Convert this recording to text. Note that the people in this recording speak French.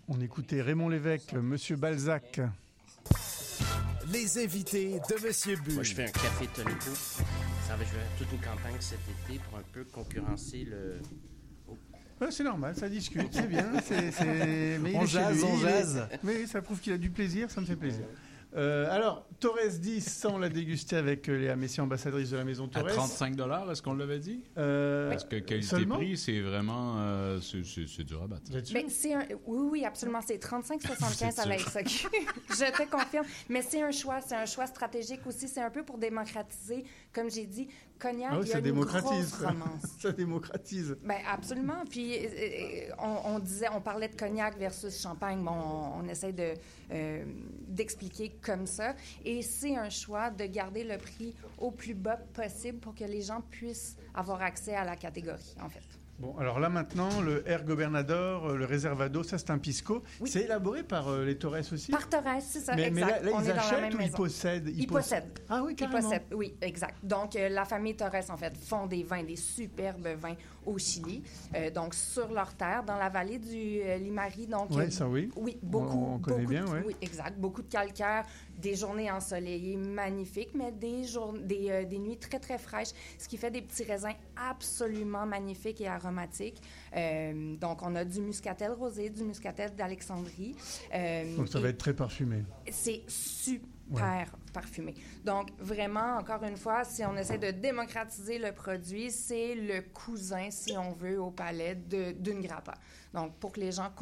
On écoutait Raymond Lévesque, Monsieur Balzac. Les invités de Monsieur Bull. Moi, je fais un café Tonico. Ça va, je vais faire toute une campagne cet été pour un peu concurrencer le... Ouais, c'est normal, ça discute, c'est bien. Mais On jase. Mais ça prouve qu'il a du plaisir, ça me fait plaisir. Alors, Torres 10, ça on l'a dégusté avec Léa Messier, ambassadrice de la maison À Torres. 35 $, est-ce qu'on l'avait dit? Parce que qualité-prix, c'est vraiment... c'est du rabat. Ben, oui, absolument. C'est 35,75 à la SAQ. Je te confirme. Mais c'est un choix stratégique aussi. C'est un peu pour démocratiser. Comme j'ai dit, Cognac, il y a une grosse romance. Ça démocratise. Ben, absolument. Puis, on parlait de Cognac versus Champagne. Bon, on essaie d'expliquer comme ça. Et c'est un choix de garder le prix au plus bas possible pour que les gens puissent avoir accès à la catégorie, en fait. Bon, alors là maintenant, le Air Gobernador, le Reservado, ça c'est un pisco. Oui. C'est élaboré par les Torres aussi? Par Torres, c'est ça, mais exact. Mais là ils achètent ou ils possèdent? Ils possèdent. Ah oui, carrément. Ils possèdent, oui, exact. Donc, la famille Torres, en fait, font des superbes vins au Chili. Donc, sur leur terre, dans la vallée du Limari. Donc, oui, ça oui. Oui, beaucoup. On connaît bien, oui. Oui, exact. Beaucoup de calcaire, des journées ensoleillées magnifiques, mais des nuits très, très fraîches, ce qui fait des petits raisins absolument magnifiques et aromatiques. Donc, on a du muscatel rosé, du muscatel d'Alexandrie. Donc, ça va être très parfumé. C'est super parfumé. Donc, vraiment, encore une fois, si on essaie de démocratiser le produit, c'est le cousin, si on veut, au palais d'une grappa. Donc, pour que les gens